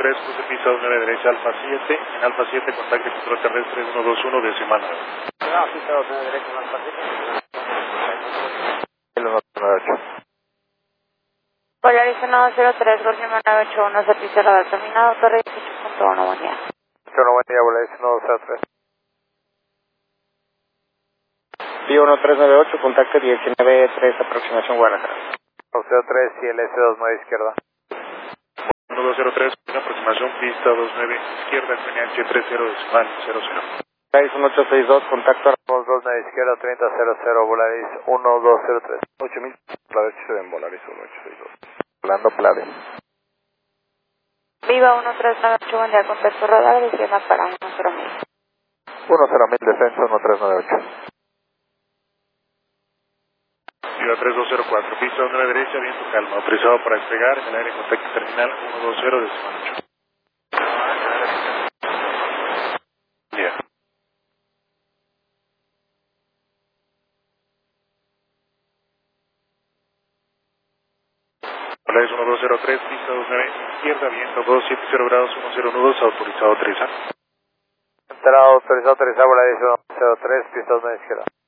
203, cruce pista 29 derecha, Alfa 7, en Alfa 7, contacto control terrestre 121 de semana. Pista 29 derecha, en Alfa 7. 198. Polaris 103, Golf 981, servicio radar terminado, torre 18.1, buen día. Buen día, Polaris 103. Pío 1398, contacto 19-3, aproximación Guadalajara. 03 y el S29 izquierda. 1203, aproximación pista 29 izquierda, NH 30 decimal 00. Volaris 1862, contacto Ramos 29 izquierda 3000, Volaris 1203. 8000, Polaris en Volaris 1862. Volando Plave. Viva 1398, buen día, contacto radar, izquierda para 10.000. 10.000, descenso 1398. Viva 3204, pista 9 derecha, viento calma, autorizado para despegar, en el aire contacto terminal 120 decimal 8. Bien. Polaris 1203, pista 29 izquierda, viento 270 grados, 10 nudos, autorizado aterrizar. Entrada autorizado, Volaris 103, pista 29 izquierda.